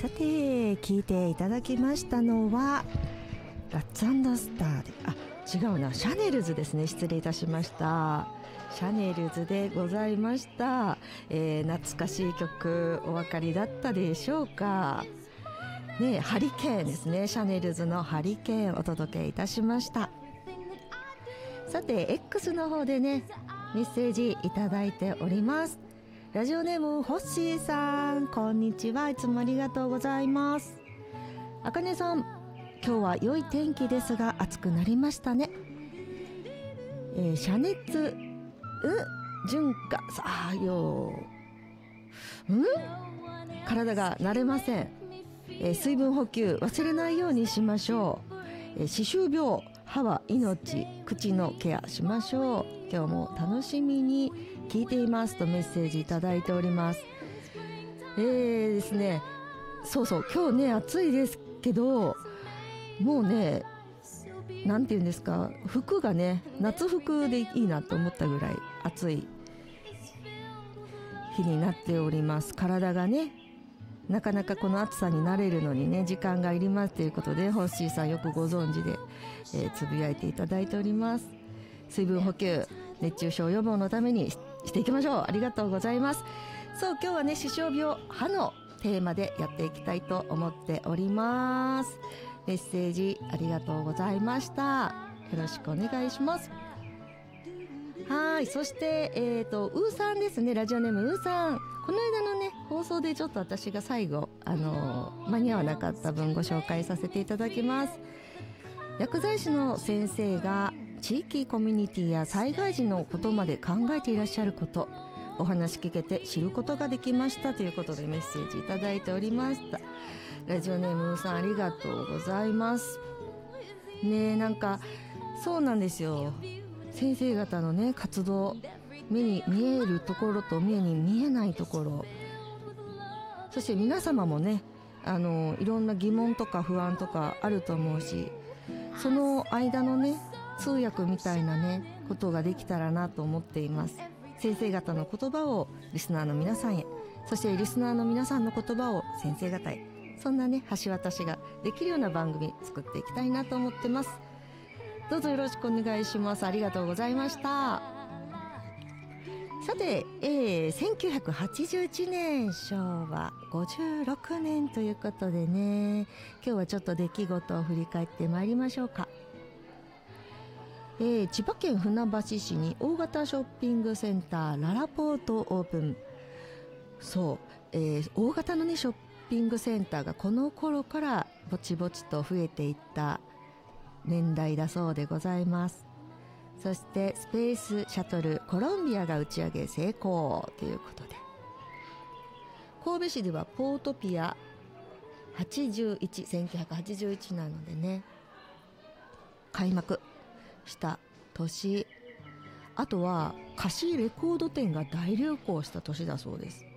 さて聞いていただきましたのはラッツ&スターで違うなシャネルズですね。失礼いたしました。シャネルズでございました、懐かしい曲お分かりだったでしょうかね。ハリケーンですね。シャネルズのハリケーンお届けいたしました。さて X の方でねメッセージいただいております。ラジオネームホッシーさん、こんにちは。いつもありがとうございます。あかねさん、今日は良い天気ですが暑くなりましたね。遮熱順化体が慣れません。水分補給忘れないようにしましょう。歯周病、歯は命、口のケアしましょう。今日も楽しみに聞いていますとメッセージいただいております。ですね、そう今日ね暑いですけどもうねなんていうんですか、服がね夏服でいいなと思ったぐらい暑い日になっております。体がねなかなかこの暑さに慣れるのにね時間がいりますということでホッシーさんよくご存知で、つぶやいていただいております。水分補給熱中症予防のためにしていきましょう。ありがとうございます。そう今日はね歯周病歯のテーマでやっていきたいと思っております。メッセージありがとうございました。よろしくお願いします。はい、そしてウーさんですね。ラジオネームウーさん、この間のね放送でちょっと私が最後間に合わなかった分ご紹介させていただきます。薬剤師の先生が地域コミュニティや災害時のことまで考えていらっしゃること、お話聞けて知ることができましたということでメッセージいただいておりました。ラジオネームさんありがとうございますね。なんかそうなんですよ。先生方のね活動、目に見えるところと目に見えないところ、そして皆様もねいろんな疑問とか不安とかあると思うし、その間のね通訳みたいなねことができたらなと思っています。先生方の言葉をリスナーの皆さんへ、そしてリスナーの皆さんの言葉を先生方へ、そんなね橋渡しができるような番組作っていきたいなと思ってます。どうぞよろしくお願いします。ありがとうございました。さて、1981年昭和56年ということでね、今日はちょっと出来事を振り返ってまいりましょうか。千葉県船橋市に大型ショッピングセンターララポートオープン。そう、大型のねショッピングセンターがこの頃からぼちぼちと増えていった年代だそうでございます。そしてスペースシャトルコロンビアが打ち上げ成功ということで、神戸市ではポートピア1981なのでね開幕した年、あとは貸しレコード店が大流行した年だそうです。